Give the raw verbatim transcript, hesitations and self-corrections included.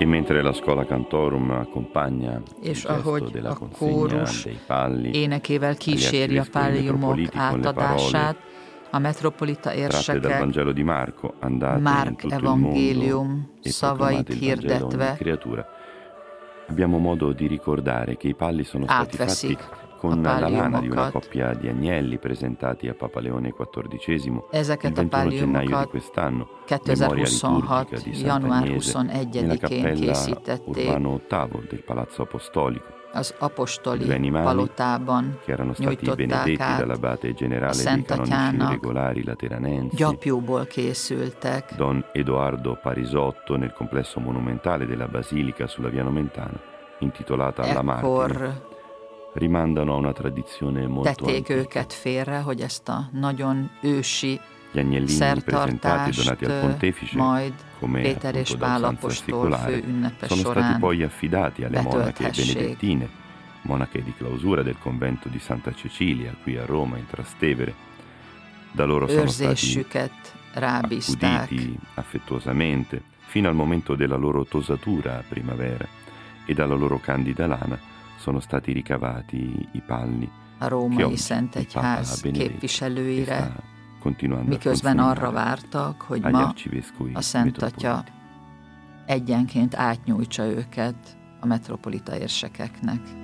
E mentre la Schola Cantorum accompagna és il gesto ahogy della a consegna kórus dei palli énekével kíséri a agli arcivescovi palliumok metropoliti con le átadását, a metropolita tratte dal érsekek Vangelo di Marco, andate in Márk tutto il mondo evangélium e szavait proclamate il Vangelo a ogni hirdetve creatura, abbiamo modo di ricordare che i palli sono stati fatti átveszik a con la lana di una palliumokat. coppia di agnelli presentati a Papa Leone quattordicesimo il Ezeket a ventuno gennaio di palliumokat quest'anno, memoria liturgica kétezer-huszonhat. di január Sant'Agnese, nella huszonegyedikén cappella készítették Urbano ottavo del Palazzo Apostolico. az I apostoli due animali, palotában, che erano stati nyújtották benedetti át dall'abate a generale dei Szent canonici Atyának, regolari lateranensi, gyapjúból készültek. Don Edoardo Parisotto, nel complesso monumentale della basilica sulla via Nomentana, intitolata alla Martire, Ekkor rimandano a una tradizione molto tették antica. őket félre, hogy ezt a nagyon ősi Gli agnellini presentati e donati al szertartást pontefice, majd come Péter és appunto dal Pál San apostol Fascicolare, főünnepe sono stati során poi affidati alle monache betölthessék. benedettine, monache di clausura del convento di Santa Cecilia, qui a Roma, in Trastevere. Da loro sono stati Őrzésüket rábízták. accuditi affettuosamente fino al momento della loro tosatura a primavera, e dalla loro candida lana sono stati ricavati i palli a che római oggi Szent il Papa Egyház benedetto e képviselőire, sta continuando a miközben arra consegnare vártak, hogy agli ma arcivescovi a Szent Atya metropoliti. egyenként átnyújtsa őket a metropolita érsekeknek.